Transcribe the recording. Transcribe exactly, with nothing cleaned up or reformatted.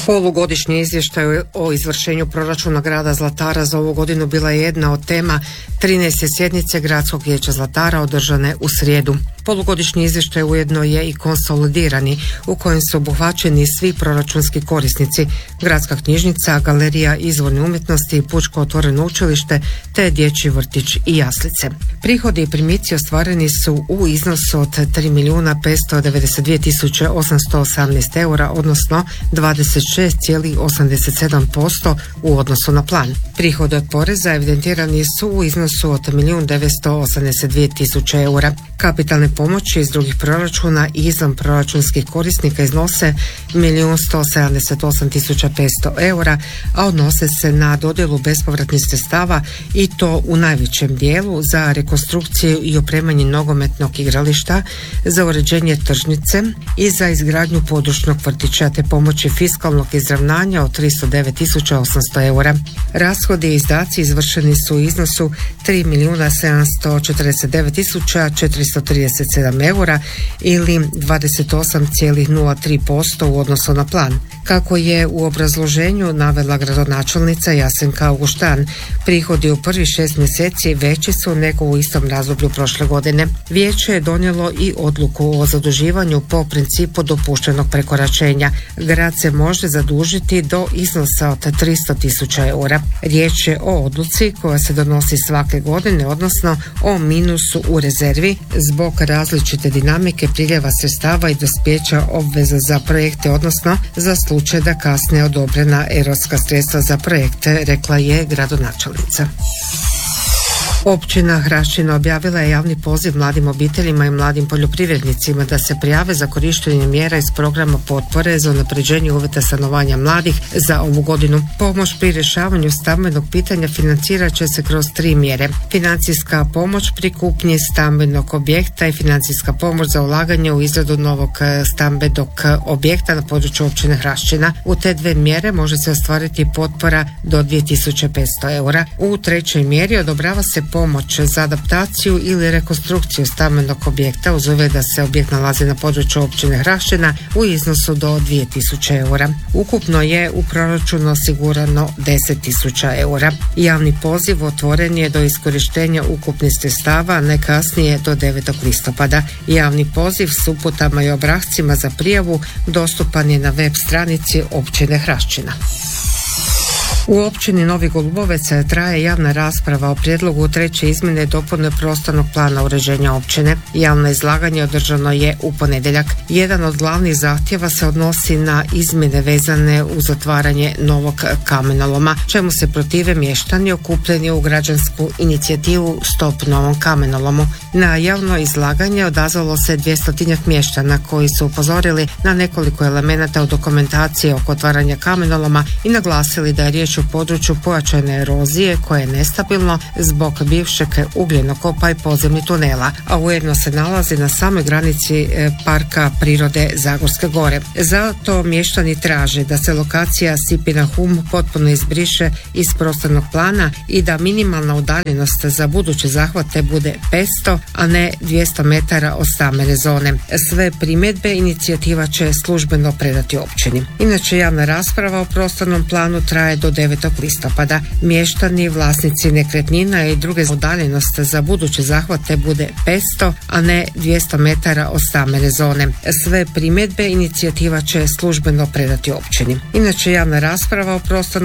Polugodišnji izvještaj o izvršenju proračuna grada Zlatara za ovu godinu bila je jedna od tema trinaeste sjednice Gradskog vijeća Zlatara održane u srijedu. Polugodišnji izvještaj ujedno je i konsolidirani u kojem su obuhvaćeni svi proračunski korisnici, gradska knjižnica, galerija izvorne umjetnosti, pučko otvoreno učilište te dječji vrtić i jaslice. Prihodi i primici ostvareni su u iznosu od tri milijuna petsto devedeset dvije tisuće osamsto osamnaest eura, odnosno dvadeset šest zarez osamdeset sedam posto u odnosu na plan. Prihodi od poreza evidentirani su u iznosu od milijun devetsto osamdeset dvije tisuće eura. Kapitalne pomoći iz drugih proračuna i izvan proračunskih korisnika iznose milijun sto sedamdeset osam tisuća petsto eura, a odnose se na dodjelu bespovratnih sredstava i to u najvećem dijelu za rekonstrukciju i opremanje nogometnog igrališta, za uređenje tržnice i za izgradnju područnog vrtića te pomoći fiskalnog izravnanja od tristo devet tisuća osamsto eura. Rashodi i izdaci izvršeni su u iznosu tri milijuna sedamsto četrdeset devet tisuća četiristo trideset sedam eura ili dvadeset osam zarez nula tri posto u odnosu na plan. Kako je u obrazloženju navela gradonačelnica Jasenka Auguštan, prihodi u prvih šest mjeseci veći su nego u istom razdoblju prošle godine. Vijeće je donijelo i odluku o zaduživanju po principu dopuštenog prekoračenja. Grad se može zadužiti do iznosa od tristo tisuća eura. Riječ je o odluci koja se donosi svake godine, odnosno o minusu u rezervi zbog različite dinamike priljeva sredstava i dospjeća obveza za projekte, odnosno za slučaj da kasne odobrena europska sredstva za projekte, rekla je gradonačelnica. Općina Hrašćina objavila je javni poziv mladim obiteljima i mladim poljoprivrednicima da se prijave za korištenje mjera iz programa potpore za unapređenje uvjeta stanovanja mladih za ovu godinu. Pomoć pri rješavanju stambenog pitanja financirat će se kroz tri mjere. Financijska pomoć pri kupnji stambenog objekta i financijska pomoć za ulaganje u izradu novog stambenog objekta na području općine Hrašćina. U te dve mjere može se ostvariti potpora do dvije tisuće petsto eura. U trećoj mjeri odobrava se pomoć za adaptaciju ili rekonstrukciju stambenog objekta uz uvjet da se objekt nalazi na području općine Hrašćina u iznosu do dvije tisuće eura. Ukupno je u proračunu osigurano deset tisuća eura. Javni poziv otvoren je do iskorištenja ukupnih sredstava ne kasnije do devetog listopada. Javni poziv s uputama i obrascima za prijavu dostupan je na web stranici općine Hrašćina. U općini Novi Golubovec traje javna rasprava o prijedlogu treće izmjene i dopune prostornog plana uređenja općine. Javno izlaganje održano je u ponedjeljak. Jedan od glavnih zahtjeva se odnosi na izmjene vezane uz otvaranje novog kamenoloma, čemu se protive mještani okupljeni u građansku inicijativu Stop novom kamenolomu. Na javno izlaganje odazvalo se dvjestotinjak mještana koji su upozorili na nekoliko elemenata u dokumentaciji oko otvaranja kamenoloma i naglasili da je riječ u području pojačane erozije koje je nestabilno zbog bivšeg ugljenokopa i podzemnih tunela, a ujedno se nalazi na samoj granici Parka prirode Zagorske gore. Zato mještani traže da se lokacija Sipina Hum potpuno izbriše iz prostornog plana i da minimalna udaljenost za buduće zahvate bude petsto, a ne dvjesto metara od stambene zone. Sve primjedbe inicijativa će službeno predati općini. Inače, javna rasprava o prostornom planu traje do devetog listopada. Mještani, vlasnici nekretnina i druge udaljenost za buduće zahvate bude petsto, a ne dvjesto metara od stambene zone. Sve primjedbe inicijativa će službeno predati općini. Inače, javna rasprava o prostornom